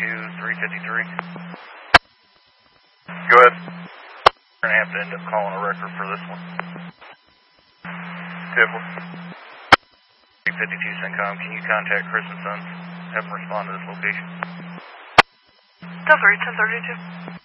353. Go ahead. We're going to have to end up calling a record for this one. Tip 352 CENTCOM, can you contact Chris and Sons? Have them respond to this location. Delta 1032.